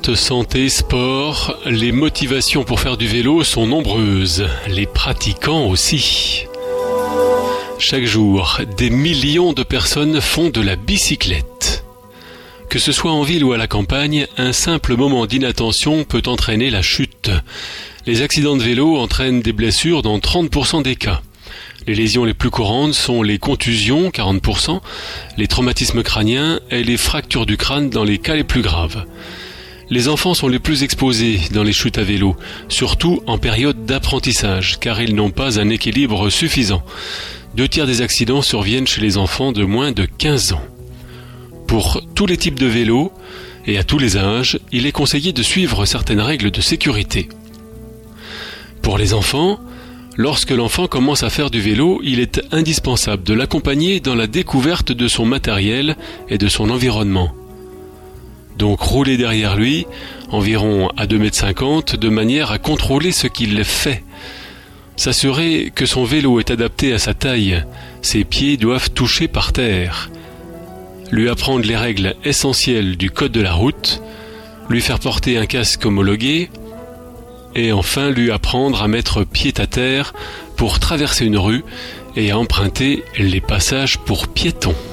Détente, santé, sport, les motivations pour faire du vélo sont nombreuses, les pratiquants aussi. Chaque jour, des millions de personnes font de la bicyclette. Que ce soit en ville ou à la campagne, un simple moment d'inattention peut entraîner la chute. Les accidents de vélo entraînent des blessures dans 30% des cas. Les lésions les plus courantes sont les contusions, 40%, les traumatismes crâniens et les fractures du crâne dans les cas les plus graves. Les enfants sont les plus exposés dans les chutes à vélo, surtout en période d'apprentissage, car ils n'ont pas un équilibre suffisant. 2/3 des accidents surviennent chez les enfants de moins de 15 ans. Pour tous les types de vélos et à tous les âges, il est conseillé de suivre certaines règles de sécurité. Pour les enfants, lorsque l'enfant commence à faire du vélo, il est indispensable de l'accompagner dans la découverte de son matériel et de son environnement. Donc rouler derrière lui, environ à 2,50 m, de manière à contrôler ce qu'il fait. S'assurer que son vélo est adapté à sa taille, ses pieds doivent toucher par terre. Lui apprendre les règles essentielles du code de la route, lui faire porter un casque homologué, et enfin lui apprendre à mettre pied à terre pour traverser une rue et à emprunter les passages pour piétons.